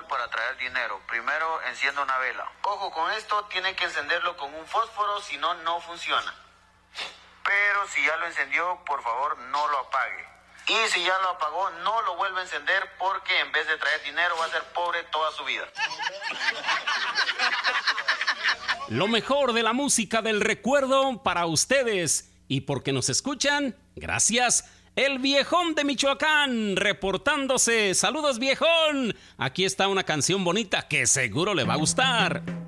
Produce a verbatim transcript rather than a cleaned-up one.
ritual para traer dinero. Primero encienda una vela. Ojo con esto, tiene que encenderlo con un fósforo, si no, no funciona. Pero si ya lo encendió, por favor, no lo apague. Y si ya lo apagó, no lo vuelva a encender, porque en vez de traer dinero va a ser pobre toda su vida. Lo mejor de la música del recuerdo para ustedes. Y porque nos escuchan, gracias. El Viejón de Michoacán reportándose. Saludos, Viejón. Aquí está una canción bonita que seguro le va a gustar.